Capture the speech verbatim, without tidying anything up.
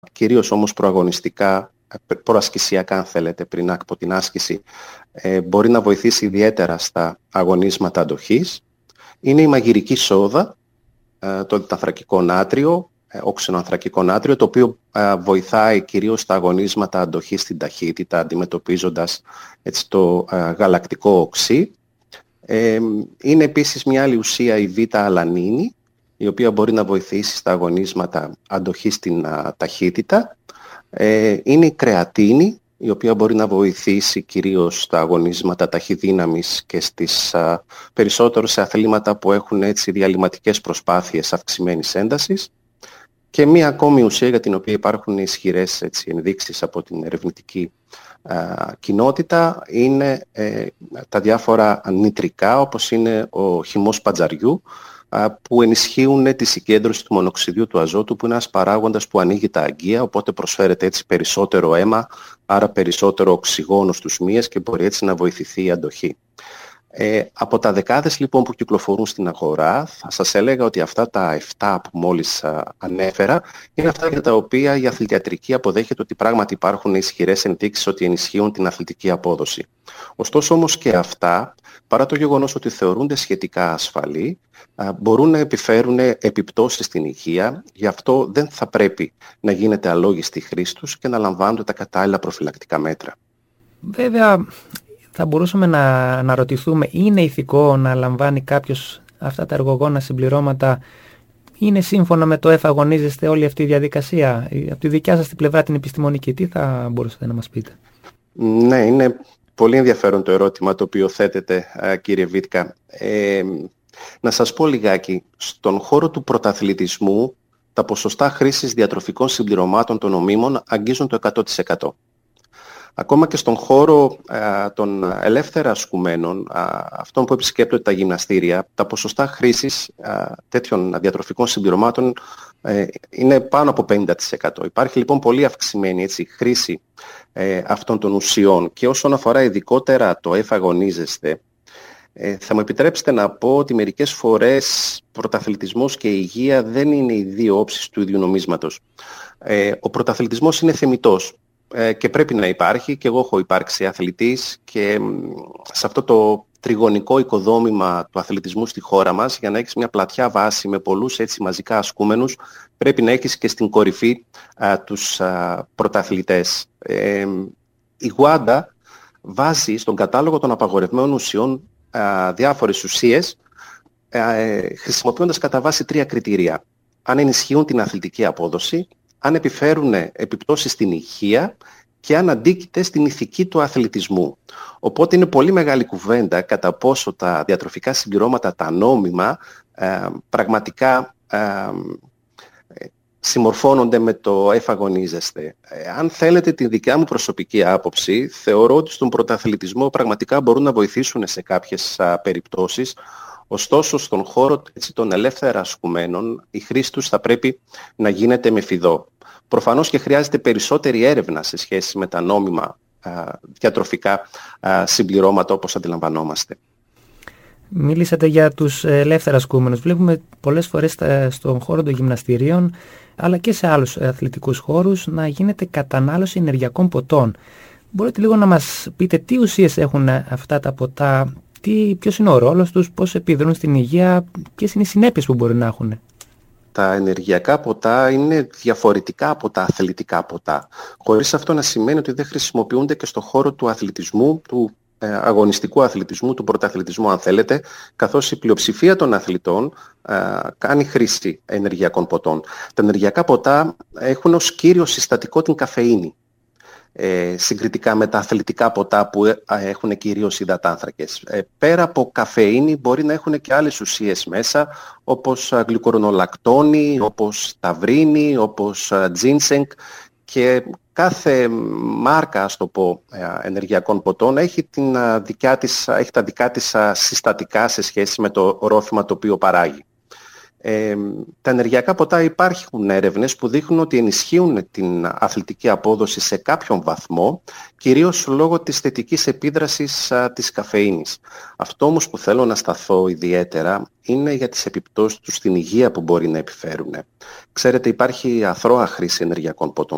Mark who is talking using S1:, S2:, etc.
S1: κυρίως όμως προαγωνιστικά, προασκησιακά αν θέλετε, πριν από την άσκηση, ε, μπορεί να βοηθήσει ιδιαίτερα στα αγωνίσματα αντοχής. Είναι η μαγειρική σόδα, ε, το ανθρακικό νάτριο, ε, οξυνοανθρακικό νάτριο, το οποίο ε, βοηθάει κυρίως στα αγωνίσματα αντοχής στην ταχύτητα, αντιμετωπίζοντας έτσι, το ε, γαλακτικό οξύ. Ε, είναι επίσης μια άλλη ουσία, η β-αλανίνη, η οποία μπορεί να βοηθήσει στα αγωνίσματα αντοχής στην α, ταχύτητα. Ε, είναι η κρεατίνη, η οποία μπορεί να βοηθήσει κυρίως στα αγωνίσματα ταχυδύναμης και στις, α, περισσότερο σε αθλήματα που έχουν έτσι, διαλυματικές προσπάθειες αυξημένης έντασης. Και μία ακόμη ουσία για την οποία υπάρχουν ισχυρές έτσι, ενδείξεις από την ερευνητική α, κοινότητα είναι ε, τα διάφορα νητρικά, όπως είναι ο χυμός παντζαριού, που ενισχύουν τη συγκέντρωση του μονοξυδίου του αζότου, που είναι ένας παράγοντας που ανοίγει τα αγκία, οπότε προσφέρεται έτσι περισσότερο αίμα, άρα περισσότερο οξυγόνο στους μύες και μπορεί έτσι να βοηθηθεί η αντοχή. Ε, από τα δεκάδες λοιπόν που κυκλοφορούν στην αγορά, θα σας έλεγα ότι αυτά τα επτά που μόλις α, ανέφερα είναι αυτά για τα οποία η αθλητιατρική αποδέχεται ότι πράγματι υπάρχουν ισχυρές ενδείξεις ότι ενισχύουν την αθλητική απόδοση. Ωστόσο όμως και αυτά, παρά το γεγονός ότι θεωρούνται σχετικά ασφαλή, α, μπορούν να επιφέρουν επιπτώσεις στην υγεία, γι' αυτό δεν θα πρέπει να γίνεται αλόγιστη χρήση τους και να λαμβάνονται τα κατάλληλα προφυλακτικά μέτρα.
S2: Βέβαια, θα μπορούσαμε να, να ρωτηθούμε, είναι ηθικό να λαμβάνει κάποιος αυτά τα εργογόνα συμπληρώματα? Είναι σύμφωνα με το εφαγωνίζεστε όλη αυτή η διαδικασία? Από τη δικιά σας την πλευρά την επιστημονική, τι θα μπορούσατε να μας πείτε?
S1: Ναι, είναι πολύ ενδιαφέρον το ερώτημα το οποίο θέτετε, κύριε Βίτκα. Ε, να σας πω λιγάκι, στον χώρο του πρωταθλητισμού τα ποσοστά χρήσης διατροφικών συμπληρωμάτων των ομίμων αγγίζουν το εκατό τοις εκατό. Ακόμα και στον χώρο α, των ελεύθερα ασκουμένων, α, αυτών που επισκέπτονται τα γυμναστήρια, τα ποσοστά χρήσης α, τέτοιων διατροφικών συμπληρωμάτων ε, είναι πάνω από πενήντα τοις εκατό. Υπάρχει λοιπόν πολύ αυξημένη έτσι, χρήση ε, αυτών των ουσιών. Και όσον αφορά ειδικότερα το εφαγωνίζεστε, ε, θα μου επιτρέψετε να πω ότι μερικές φορές πρωταθλητισμός και υγεία δεν είναι οι δύο όψεις του ίδιου νομίσματος. Ε, ο πρωταθλητισμός είναι θεμιτός και πρέπει να υπάρχει, και εγώ έχω υπάρξει αθλητής, και σε αυτό το τριγωνικό οικοδόμημα του αθλητισμού στη χώρα μας, για να έχεις μια πλατιά βάση με πολλούς έτσι μαζικά ασκούμενους, πρέπει να έχεις και στην κορυφή α, τους α, πρωταθλητές. Ε, η Γουάντα βάζει στον κατάλογο των απαγορευμένων ουσιών α, διάφορες ουσίες, α, ε, χρησιμοποιώντας κατά βάση τρία κριτήρια. Αν ενισχύουν την αθλητική απόδοση, αν επιφέρουν επιπτώσεις στην υγεία και αν αντίκειται στην ηθική του αθλητισμού. Οπότε είναι πολύ μεγάλη κουβέντα κατά πόσο τα διατροφικά συμπληρώματα, τα νόμιμα, ε, πραγματικά ε, συμμορφώνονται με το εφαγωνίζεστε. Ε, αν θέλετε τη δικιά μου προσωπική άποψη, θεωρώ ότι στον πρωταθλητισμό πραγματικά μπορούν να βοηθήσουν σε κάποιες α, περιπτώσεις. Ωστόσο, στον χώρο έτσι, των ελεύθερα ασκουμένων, η χρήση τους θα πρέπει να γίνεται με φιδό. Προφανώς και χρειάζεται περισσότερη έρευνα σε σχέση με τα νόμιμα α, διατροφικά α, συμπληρώματα, όπως αντιλαμβανόμαστε.
S2: Μίλησατε για τους ελεύθερα ασκούμενους. Βλέπουμε πολλές φορές στον χώρο των γυμναστηρίων, αλλά και σε άλλους αθλητικούς χώρους, να γίνεται κατανάλωση ενεργειακών ποτών. Μπορείτε λίγο να μας πείτε τι ουσίες έχουν αυτά τα ποτά, τι, ποιος είναι ο ρόλος τους, πώς επιδρούν στην υγεία, ποιες είναι οι συνέπειες που μπορεί να έχουν?
S1: Τα ενεργειακά ποτά είναι διαφορετικά από τα αθλητικά ποτά, χωρίς αυτό να σημαίνει ότι δεν χρησιμοποιούνται και στο χώρο του αθλητισμού, του ε, αγωνιστικού αθλητισμού, του πρωταθλητισμού αν θέλετε, καθώς η πλειοψηφία των αθλητών ε, κάνει χρήση ενεργειακών ποτών. Τα ενεργειακά ποτά έχουν ως κύριο συστατικό την καφεΐνη, Ε, συγκριτικά με τα αθλητικά ποτά που ε, έχουν κυρίως υδατάνθρακες. Ε, πέρα από καφεΐνη μπορεί να έχουν και άλλες ουσίες μέσα, όπως α, γλυκορονολακτόνη, όπως ταυρίνη, όπως ginseng, και κάθε μάρκα, ας το πω, ε, ενεργειακών ποτών έχει, την, α, δικιά της, έχει τα δικά της α, συστατικά σε σχέση με το ρόφημα το οποίο παράγει. Ε, τα ενεργειακά ποτά, υπάρχουν έρευνες που δείχνουν ότι ενισχύουν την αθλητική απόδοση σε κάποιον βαθμό, κυρίως λόγω της θετικής επίδρασης α, της καφεΐνης. Αυτό όμως που θέλω να σταθώ ιδιαίτερα είναι για τις επιπτώσεις τους στην υγεία που μπορεί να επιφέρουν. Ξέρετε, υπάρχει αθρώα χρήση ενεργειακών ποτών